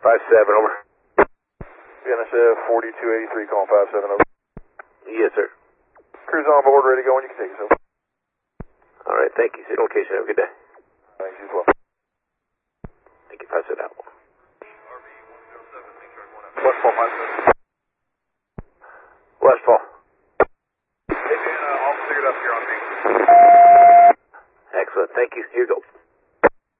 5-7, over. NSF 4283, calling 5-7, over. Yes, sir. Cruise on board, ready to go when you can take us, over. All right, thank you. Signal location, have a good day. Thanks, you as well. Thank you, 5-7 out. Westfall 5-7. Westfall. Hey, man, all cleared up here on me. Excellent, thank you. Here you go.